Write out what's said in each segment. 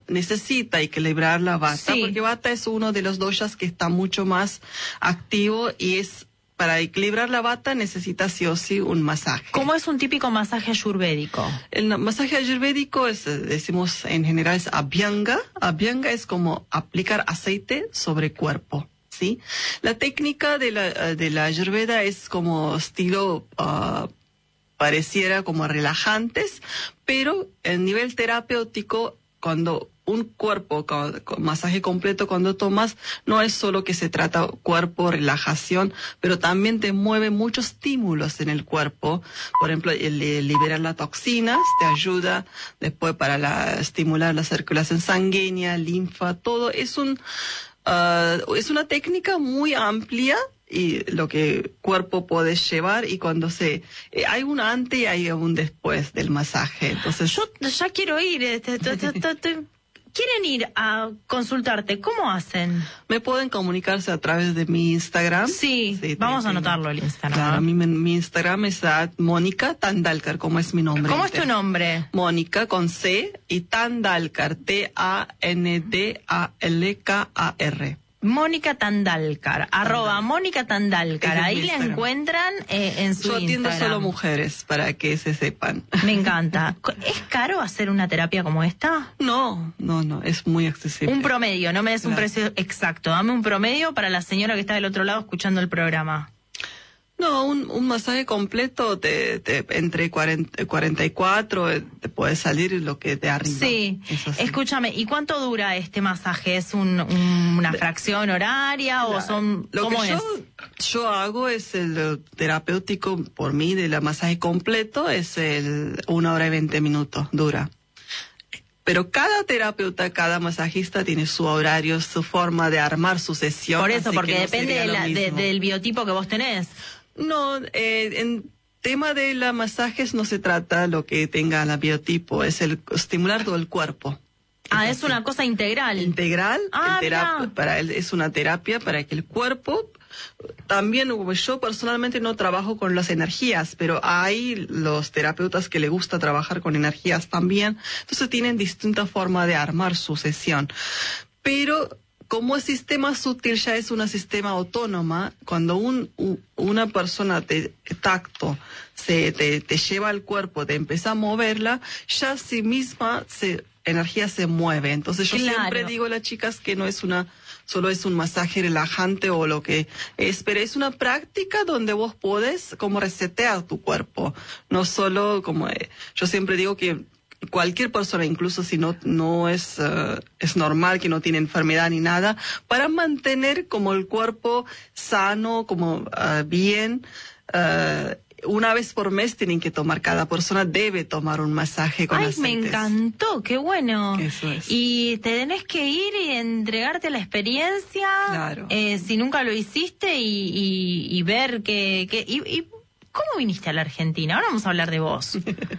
necesita equilibrar la vata, Sí. porque vata es uno de los doshas que está mucho más activo y es para equilibrar la vata necesita sí o sí un masaje. ¿Cómo es un típico masaje ayurvédico? El masaje ayurvédico es, decimos en general, es abhyanga. Abhyanga es como aplicar aceite sobre cuerpo, ¿sí? La técnica de la ayurveda es como estilo, pareciera como relajantes, pero el nivel terapéutico, cuando un cuerpo, con masaje completo, cuando tomas, no es solo que se trata cuerpo, relajación, pero también te mueve muchos estímulos en el cuerpo. Por ejemplo, liberar las toxinas, te ayuda después para estimular la circulación sanguínea, linfa, todo. Es es una técnica muy amplia y lo que el cuerpo puede llevar, y cuando hay un antes y hay un después del masaje. Entonces, Yo ya quiero ir. ¿Quieren ir a consultarte? ¿Cómo hacen? me pueden comunicarse a través de mi Instagram. Sí, Sí, vamos a tengo. anotarlo el Instagram. Claro, mi Instagram es Mónica Tandalkar, como es mi nombre. ¿Cómo es tu nombre? Mónica con C y Tandalkar, Tandalkar. Mónica Tandalkar, @ Mónica Tandalkar. Ese es Ahí mi la Instagram. encuentran en su Yo atiendo Instagram. solo mujeres, para que se sepan. Me encanta. ¿Es caro hacer una terapia como esta? No, es muy accesible. Un promedio, no me des un Claro. precio exacto. Dame un promedio para la señora que está del otro lado escuchando el programa. No, un masaje completo entre 44 te puede salir lo que te arriba. Sí, Es así. escúchame, ¿y cuánto dura este masaje? ¿Es una fracción horaria o son...? Lo ¿Cómo que es? yo hago es el terapéutico por mí de la masaje completo, es 1 hora y 20 minutos dura. Pero cada terapeuta, cada masajista tiene su horario, su forma de armar su sesión. Por eso, así porque que no depende sería lo mismo. del biotipo que vos tenés. No, en tema de los masajes no se trata lo que tenga la biotipo, es el estimular todo el cuerpo. Es así. una cosa integral. Integral, Mirá. para él es una terapia para que el cuerpo, también yo personalmente no trabajo con las energías, pero hay los terapeutas que le gusta trabajar con energías también, entonces tienen distintas formas de armar su sesión. Pero como el sistema sutil ya es un sistema autónoma, cuando una persona tacto te lleva al cuerpo, te empieza a moverla, ya sí misma energía se mueve. Entonces yo Claro. siempre digo a las chicas que no es solo es un masaje relajante o lo que es, pero es una práctica donde vos podés como resetear tu cuerpo. No solo como, yo siempre digo que cualquier persona, incluso si no es normal, que no tiene enfermedad ni nada, para mantener como el cuerpo sano, como bien, una vez por mes tienen que tomar, cada persona debe tomar un masaje con aceites. Me encantó, qué bueno. Eso es. Y te tenés que ir y entregarte la experiencia, Claro. Si nunca lo hiciste, y ver y ¿cómo viniste a la Argentina? Ahora vamos a hablar de vos.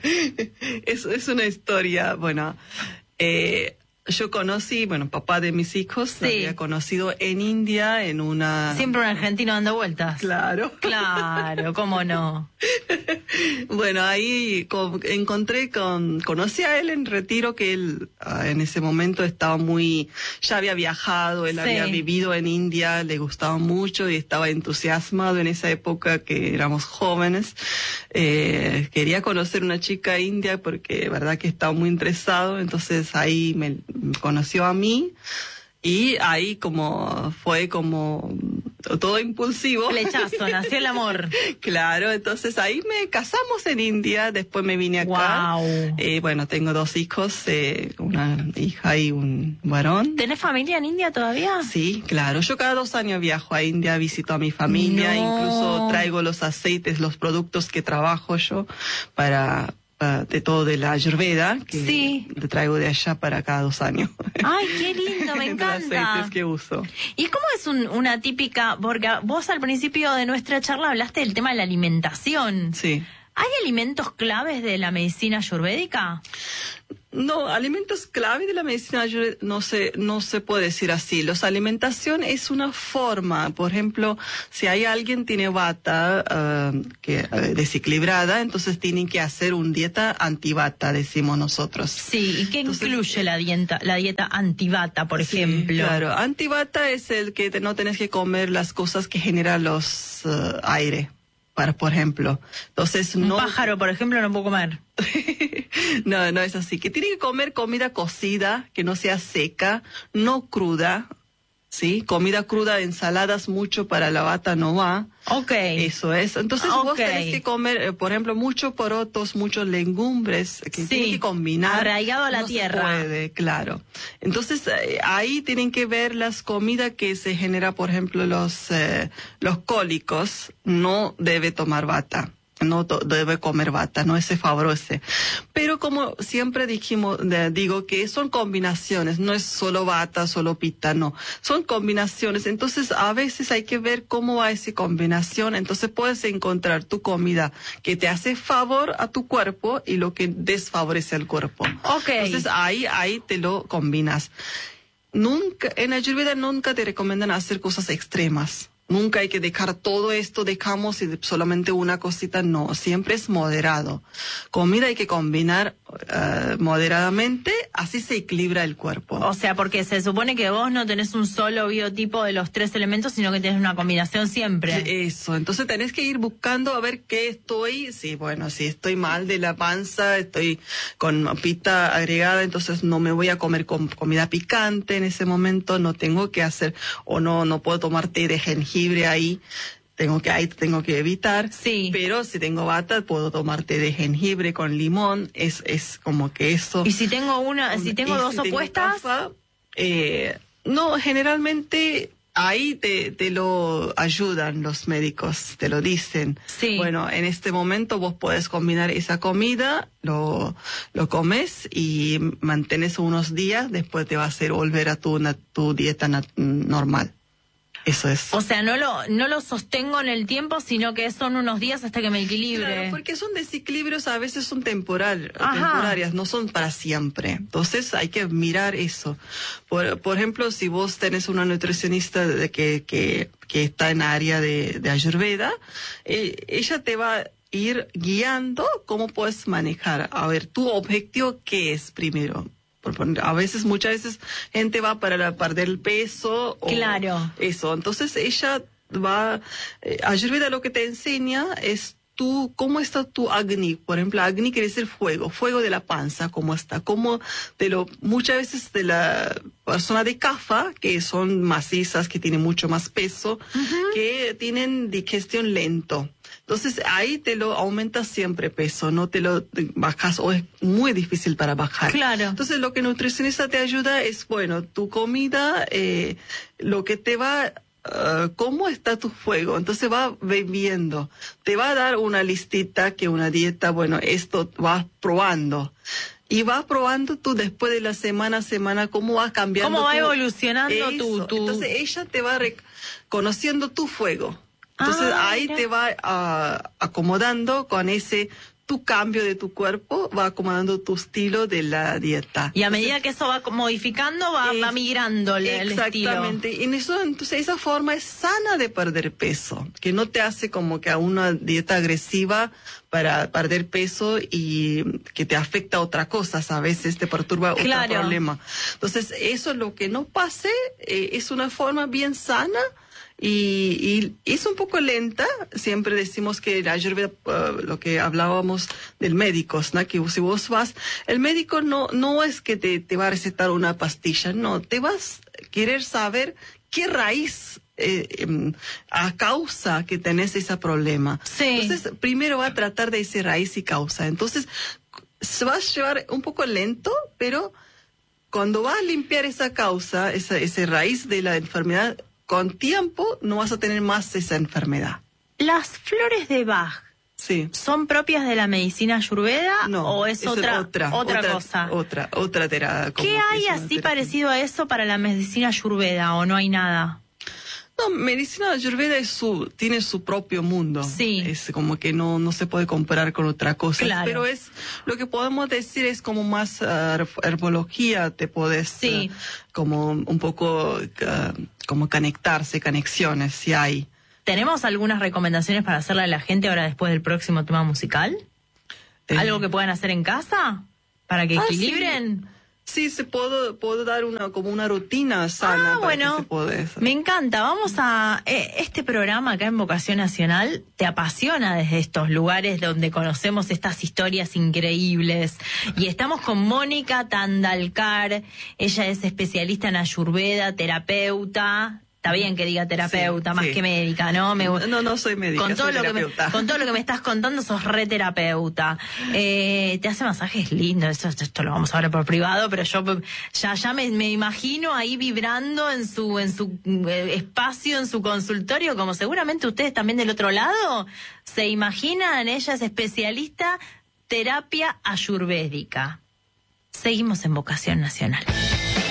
Es una historia, bueno, yo conocí, papá de mis hijos, Sí. lo había conocido en India, en una... Siempre un argentino dando vueltas. Claro. Claro, cómo no. Bueno, ahí conocí a él en retiro, que él en ese momento estaba ya había viajado, él Sí. había vivido en India, le gustaba mucho y estaba entusiasmado en esa época que éramos jóvenes. Quería conocer una chica india porque verdad que estaba muy interesado, entonces ahí me conoció a mí. Y ahí fue todo impulsivo. Flechazo, nació el amor. Claro, entonces ahí me casamos en India, después me vine acá. Wow. Tengo 2 hijos, una hija y un varón. ¿Tenés familia en India todavía? Sí, claro. Yo cada 2 años viajo a India, visito a mi familia, No. incluso traigo los aceites, los productos que trabajo yo de todo de la Ayurveda, que Sí. te traigo de allá para cada 2 años. Ay, qué lindo, me Los encanta. aceites que uso. ¿Y cómo es una típica, porque vos al principio de nuestra charla hablaste del tema de la alimentación? Sí. ¿Hay alimentos claves de la medicina ayurvédica? No, alimentos clave de la medicina ayurveda no se puede decir así. La alimentación es una forma. Por ejemplo, si hay alguien tiene vata desequilibrada, entonces tienen que hacer una dieta antivata, decimos nosotros. Sí, ¿y qué incluye la dieta antivata, por ejemplo? Claro, antivata es el que no tenés que comer las cosas que generan los aire. Por ejemplo. Entonces, un pájaro, por ejemplo, no puedo comer. No es así. Que tiene que comer comida cocida, que no sea seca, no cruda, ¿sí? Comida cruda, ensaladas mucho para la vata no va. Okay. Eso es. Entonces vos tenés que comer, por ejemplo, muchos porotos, muchos legumbres, que tienen que combinar. Arraigado a la tierra. Se puede, claro. Entonces ahí tienen que ver las comidas que se genera, por ejemplo, los cólicos, no debe tomar vata. No debe comer vata, no se favorece. Pero como siempre digo que son combinaciones, no es solo vata, solo pita, no. Son combinaciones, entonces a veces hay que ver cómo va esa combinación. Entonces puedes encontrar tu comida que te hace favor a tu cuerpo y lo que desfavorece al cuerpo. Okay. Entonces ahí te lo combinas. En Ayurveda nunca te recomiendan hacer cosas extremas. Nunca hay que dejar todo esto, dejamos y solamente una cosita, no, siempre es moderado. Comida hay que combinar moderadamente, así se equilibra el cuerpo. O sea, porque se supone que vos no tenés un solo biotipo de los 3 elementos, sino que tenés una combinación siempre. Eso, entonces tenés que ir buscando a ver qué estoy, si estoy mal de la panza, estoy con pita agregada, entonces no me voy a comer con comida picante en ese momento, no tengo que hacer, o no puedo tomar té de jengibre ahí tengo que evitar. Sí. Pero si tengo vata, puedo tomar té de jengibre con limón, es como que eso. ¿Y si tengo dos opuestas? No, generalmente ahí te lo ayudan los médicos, te lo dicen. Sí. Bueno, en este momento vos podés combinar esa comida, lo comes y mantienes unos días, después te va a hacer volver a tu dieta normal. Eso es. O sea, no lo sostengo en el tiempo, sino que son unos días hasta que me equilibre. Claro, porque son desequilibrios, a veces son temporarias, no son para siempre. Entonces hay que mirar eso. Por ejemplo, si vos tenés una nutricionista que está en área de Ayurveda, ella te va a ir guiando cómo puedes manejar. A ver, tu objetivo, ¿qué es primero? Muchas veces gente va para perder el peso. Claro. Eso. Entonces ella va, Ayurveda lo que te enseña es cómo está tu Agni. Por ejemplo, Agni quiere decir fuego de la panza, cómo está. Muchas veces de la persona de Kapha, que son macizas, que tienen mucho más peso, que tienen digestión lento. Entonces ahí te lo aumentas siempre peso, no te lo bajas o es muy difícil para bajar. Claro. Entonces lo que nutricionista te ayuda es, tu comida, lo que te va, cómo está tu fuego. Entonces va viendo, te va a dar una listita que una dieta, esto vas probando. Y vas probando tú después de la semana a semana cómo va cambiando. Cómo va evolucionando tu... Entonces ella te va conociendo tu fuego. Entonces ahí te va acomodando con tu cambio de tu cuerpo, va acomodando tu estilo de la dieta. Y a medida que eso va modificando, va migrando el estilo. Exactamente. Y entonces esa forma es sana de perder peso, que no te hace como que a una dieta agresiva para perder peso y que te afecta a otras cosas, a veces te perturba otro problema. Entonces eso, lo que no pase, es una forma bien sana. Y es un poco lenta, siempre decimos que la Ayurveda, lo que hablábamos del médico, ¿no? Que si vos vas, el médico no es que te va a recetar una pastilla, no, te vas a querer saber qué raíz a causa que tenés ese problema. Sí. Entonces, primero va a tratar de ese raíz y causa. Entonces, se va a llevar un poco lento, pero cuando va a limpiar esa causa, ese raíz de la enfermedad, con tiempo no vas a tener más esa enfermedad. ¿Las flores de Bach son propias de la medicina ayurveda o es otra cosa? Otra terapia. ¿Qué hay así parecido a eso para la medicina ayurveda o no hay nada? No, medicina ayurveda tiene su propio mundo. Sí. Es como que no se puede comparar con otra cosa. Claro. Pero lo que podemos decir es como más herbología, te podés Sí. como un poco como conexiones, si hay. ¿Tenemos algunas recomendaciones para hacerle a la gente ahora después del próximo tema musical? ¿Algo que puedan hacer en casa para que equilibren? Sí, puedo dar como una rutina sana. Bueno, que se puede. Me encanta. Vamos a... este programa acá en Vocación Nacional te apasiona desde estos lugares donde conocemos estas historias increíbles. Y estamos con Mónica Tandalkar. Ella es especialista en Ayurveda, terapeuta. Está bien que diga terapeuta, más que médica, ¿no? No soy médica, con todo soy terapeuta. con todo lo que me estás contando, sos re terapeuta. Te hace masajes lindos, esto lo vamos a ver por privado, pero yo ya me imagino ahí vibrando en su espacio, en su consultorio, como seguramente ustedes también del otro lado se imaginan. Ella es especialista terapia ayurvédica. Seguimos en Vocación Nacional.